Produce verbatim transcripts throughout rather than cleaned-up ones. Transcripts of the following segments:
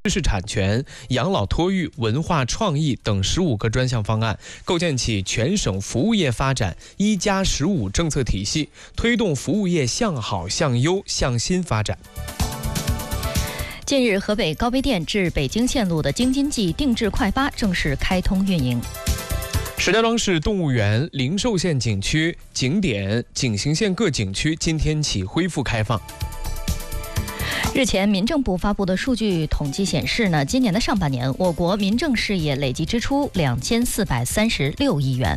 知识产权、养老托育、文化创意等十五个专项方案，构建起全省服务业发展一加十五政策体系，推动服务业向好、向优、向新发展。 近日，河北高碑店至北京线路的京津冀定制快巴正式开通运营。 石家庄市动物园、灵寿县景区、景点、景行县各景区今天起恢复开放。 日前，民政部发布的数据统计显示呢，今年的上半年，我国民政事业累计支出两千四百三十六亿元。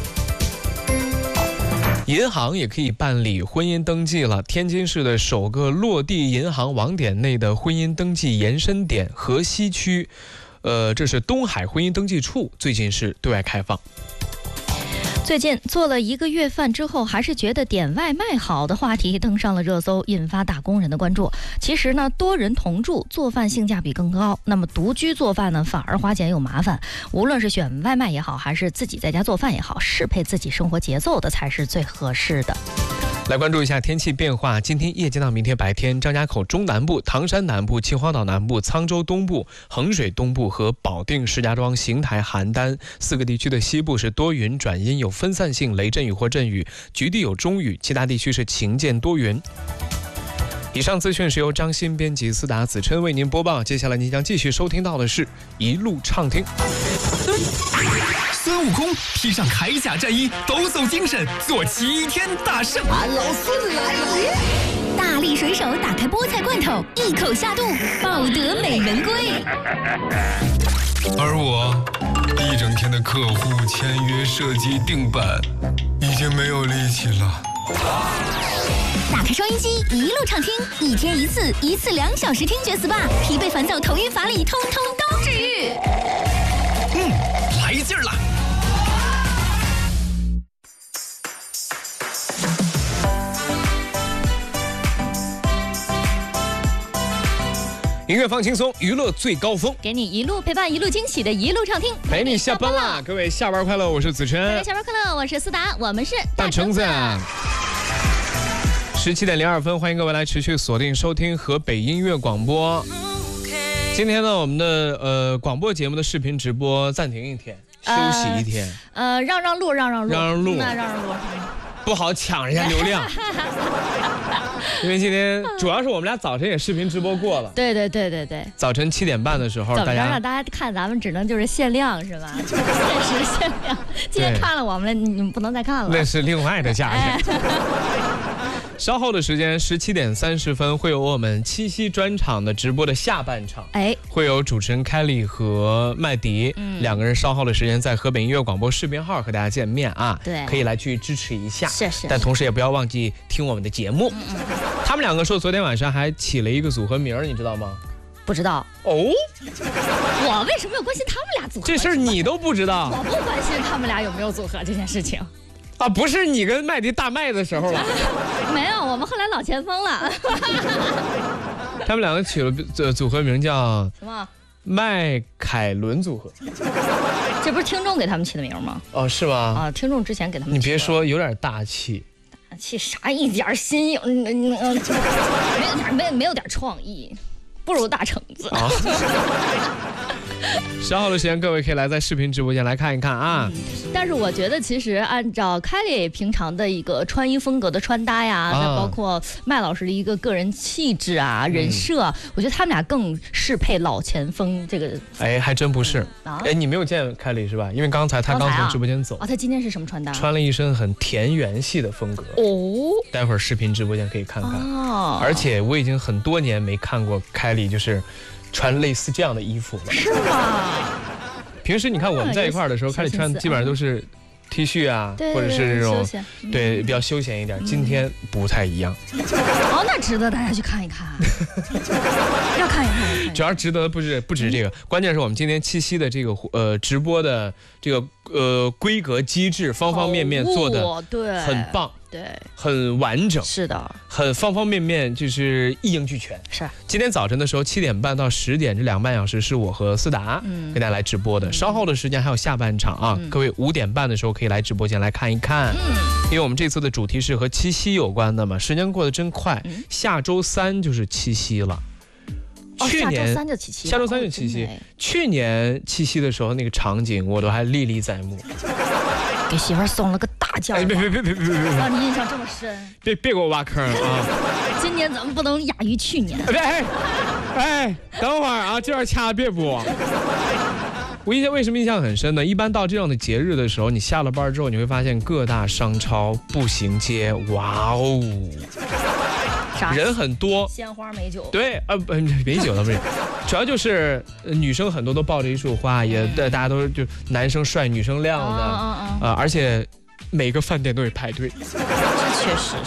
银行也可以办理婚姻登记了。天津市的首个落地银行网点内的婚姻登记延伸点河西区，呃，这是东海婚姻登记处，最近是对外开放。 最近做了一个月饭之后，还是觉得点外卖好的话题登上了热搜，引发打工人的关注。其实呢，多人同住做饭性价比更高，那么独居做饭呢，反而花钱又麻烦。无论是选外卖也好，还是自己在家做饭也好，适配自己生活节奏的才是最合适的。 来关注一下天气变化。今天夜间到明天白天，张家口中南部、唐山南部、秦皇岛南部、沧州东部、衡水东部和保定、石家庄、邢台、邯郸四个地区的西部是多云转阴，有分散性雷阵雨或阵雨，局地有中雨，其他地区是晴间多云。以上资讯是由张鑫编辑，思达子琛为您播报。接下来您将继续收听到的是一路畅听。 孙悟空披上铠甲战衣，抖擞精神，做齐天大圣。 俺老孙来了！ 大力水手打开菠菜罐头，一口下肚，抱得美人归。 而我一整天的客户签约、设计、定版，已经没有力气了。 打开收音机，一路畅听，一天一次，一次两小时听觉 S P A， 疲惫烦躁、头晕乏力，通通都治愈。 嗯，来劲儿了！ 音乐放轻松，娱乐最高峰， 给你一路陪伴，一路惊喜的一路畅听， 陪你下班啦！各位下班快乐，我是子琛。 大家下班快乐，我是思达，我们是大橙子。十七点零二分，欢迎各位来持续锁定收听河北音乐广播。今天呢，我们的呃广播节目的视频直播暂停一天，休息一天。 呃，让让路，让让路， 让让路， 那让让路， 不好抢人家流量。因为今天主要是我们俩早晨也视频直播过了。 对对对对对。 早晨七点半的时候， 大家让大家看咱们只能就是限量是吧？限时限量。今天看了我们了，你们不能再看了。 那是另外的价钱。稍后的时间十七点三十分会有我们七夕专场的直播的下半场， 哎， 会有主持人凯莉和麦迪、嗯、两个人稍后的时间在河北音乐广播视频号和大家见面啊， 对， 可以来去支持一下， 是是， 但同时也不要忘记听我们的节目。嗯嗯，他们两个说昨天晚上还起了一个组合名，你知道吗？ 不知道哦， 我为什么要关心他们俩组合？ 这事儿你都不知道？ 我不关心他们俩有没有组合这件事情。 啊，不是你跟麦迪大麦的时候了。 没有，我们后来老前锋了。 他们两个起了组组合名叫什么？ 麦凯伦组合。 这不是听众给他们起的名吗？ 哦，是吗？ 啊，听众之前给他们起的。 你别说，有点大气。 大气啥？一点新颖，嗯嗯嗯，没有点没没有点创意，不如大橙子。啊稍后的时间，各位可以来在视频直播间来看一看啊。 嗯、但是我觉得，其实按照凯莉平常的一个穿衣风格的穿搭呀，再、啊、包括麦老师的一个个人气质啊、人设、啊嗯，我觉得他们俩更适配老前锋这个。 哎，还真不是。啊、哎，你没有见凯莉是吧？因为刚才他刚从直播间走。 啊，他今天是什么穿搭？ 穿了一身很田园系的风格。 哦。 待会儿视频直播间可以看看。 哦。 而且我已经很多年没看过凯莉，就是穿类似这样的衣服了。 是吗？ 平时你看我们在一块儿的时候，凯莉穿基本上都是 T 恤啊，或者是这种对比较休闲一点。今天不太一样。 哦，那值得大家去看一看。要看一看。 主要值得不是不止这个，关键是我们今天七夕的这个呃直播的这个呃规格机制方方面面做的很棒。 对， 很完整， 是的， 很方方面面，就是一应俱全。 是， 今天早晨的时候七点半到十点这两半小时是我和思达嗯给大家来直播的，嗯、稍后的时间还有下半场啊，嗯、各位五点半的时候可以来直播间来看一看。嗯，因为我们这次的主题是和七夕有关的嘛，时间过得真快，嗯、下周三就是七夕了。 去年、 下周三就七夕了， 下周三就七夕。去年七夕的时候，那个场景我都还历历在目。 给媳妇儿送了个大件儿， 哎，别别别别别别， 让你印象这么深。 别别给我挖坑啊！ 今年咱们不能亚于去年。 哎哎，等会儿啊，这段掐别播。我印象为什么印象很深呢？一般到这样的节日的时候，你下了班之后，你会发现各大商超、步行街，哇哦，人很多， 鲜花美酒。 对，呃，不，美酒倒不是，主要就是女生很多都抱着一束花，也大家都就男生帅，女生靓的，啊、呃，而且每个饭店都得排队。 这确实